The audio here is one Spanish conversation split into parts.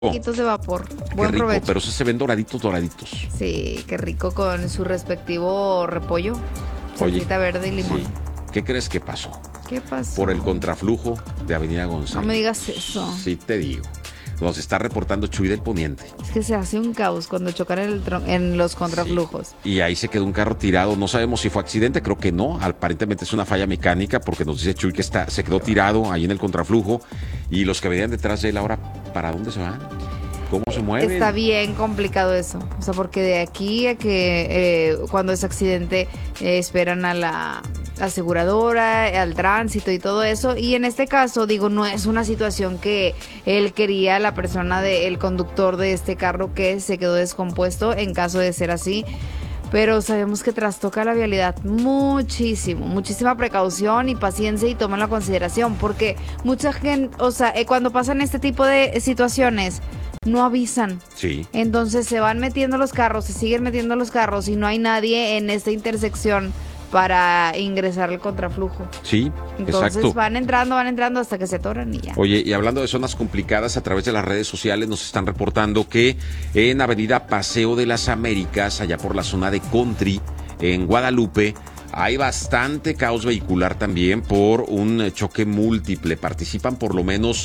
Taquitos de vapor. Qué Buen rico, provecho. pero se ven doraditos. Sí, qué rico con su respectivo repollo. Oye, Salsita verde y limón. sí. ¿Qué crees que pasó? ¿Qué pasó? Por el contraflujo de Avenida González. No me digas eso. Sí, te digo. Nos está reportando Chuy del Poniente. Es que se hace un caos cuando chocan en los contraflujos. Sí. Y ahí se quedó un carro tirado. No sabemos si fue accidente, creo que no. Aparentemente es una falla mecánica porque nos dice Chuy que se quedó tirado ahí en el contraflujo. Y los que venían detrás de él ahora, ¿para dónde se van? ¿Cómo se mueven? Está bien complicado eso. O sea, porque de aquí a que cuando es accidente esperan a la aseguradora, al tránsito y todo eso. Y en este caso, digo, no es una situación que él quería, la persona, el conductor de este carro que se quedó descompuesto, en caso de ser así. Pero sabemos que trastoca la vialidad muchísimo, muchísima precaución y paciencia y tomen la consideración, porque mucha gente, o sea, cuando pasan este tipo de situaciones, no avisan. Sí. Entonces se van metiendo los carros, se siguen metiendo los carros y no hay nadie en esta intersección para ingresar al contraflujo. Sí, Entonces exacto. van entrando hasta que se atoran y ya. Oye, y hablando de zonas complicadas, a través de las redes sociales nos están reportando que en Avenida Paseo de las Américas, allá por la zona de Country, en Guadalupe, hay bastante caos vehicular también por un choque múltiple. Participan por lo menos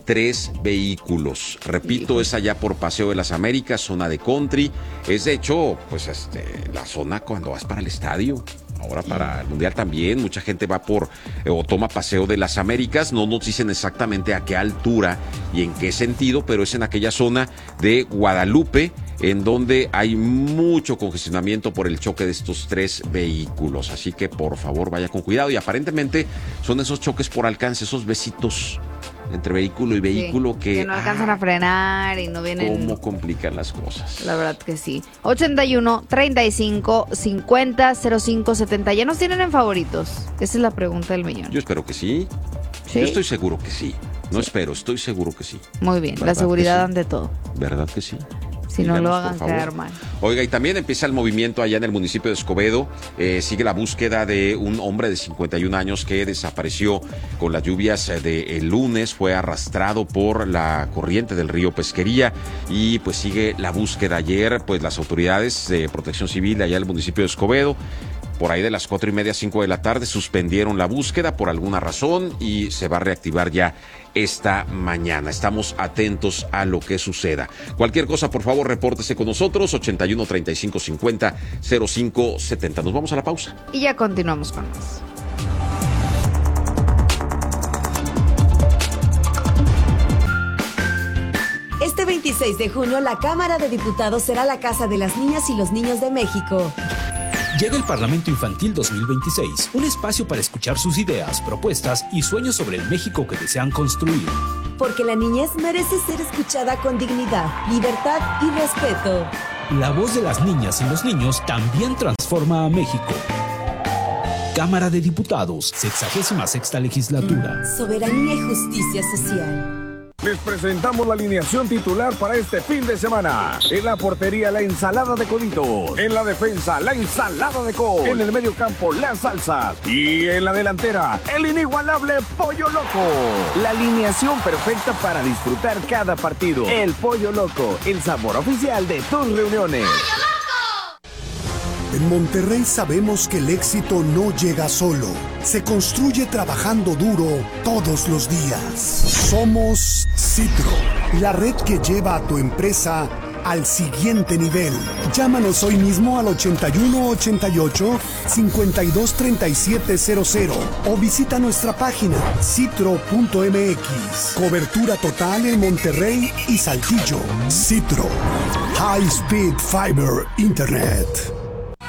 3 vehículos. Repito, es allá por Paseo de las Américas, zona de Country. Es de hecho, pues la zona cuando vas para el estadio. Ahora para el Mundial también, mucha gente va o toma Paseo de las Américas. No nos dicen exactamente a qué altura y en qué sentido, pero es en aquella zona de Guadalupe en donde hay mucho congestionamiento por el choque de estos 3 vehículos. Así que por favor vaya con cuidado. Y aparentemente son esos choques por alcance, esos besitos entre vehículo y vehículo Sí, que no alcanzan a frenar y no vienen. cómo complican las cosas. La verdad que sí. 81 35 50 05 70. ¿Ya nos tienen en favoritos? Esa es la pregunta del millón. Yo espero que sí. ¿Sí? Yo estoy seguro que sí. No espero, estoy seguro que sí. Muy bien, la ¿Verdad seguridad que sí? ante todo. ¿Verdad que sí? Si no lo Díganos, hagan por favor. quedar mal. Oiga, y también empieza el movimiento allá en el municipio de Escobedo. Sigue la búsqueda de un hombre de 51 años que desapareció con las lluvias del lunes. Fue arrastrado por la corriente del río Pesquería y pues sigue la búsqueda. Ayer, pues las autoridades de Protección Civil allá en el municipio de Escobedo, por ahí de las 4:30, 5 de la tarde, suspendieron la búsqueda por alguna razón y se va a reactivar ya esta mañana. Estamos atentos a lo que suceda. Cualquier cosa, por favor, repórtese con nosotros, 81 35 50 05 70. Nos vamos a la pausa. Y ya continuamos con más. Este 26 de junio, la Cámara de Diputados será la casa de las niñas y los niños de México. Llega el Parlamento Infantil 2026, un espacio para escuchar sus ideas, propuestas y sueños sobre el México que desean construir. Porque la niñez merece ser escuchada con dignidad, libertad y respeto. La voz de las niñas y los niños también transforma a México. Cámara de Diputados, 66ª legislatura. Soberanía y justicia social. Les presentamos la alineación titular para este fin de semana. En la portería, la ensalada de coditos. En la defensa, la ensalada de col. En el medio campo, las salsas. Y en la delantera, el inigualable Pollo Loco. La alineación perfecta para disfrutar cada partido. El Pollo Loco, el sabor oficial de tus reuniones. En Monterrey sabemos que el éxito no llega solo, se construye trabajando duro todos los días. Somos Citro, la red que lleva a tu empresa al siguiente nivel. Llámanos hoy mismo al 81 88 52 37 00 o visita nuestra página citro.mx. Cobertura total en Monterrey y Saltillo. Citro, High Speed Fiber Internet.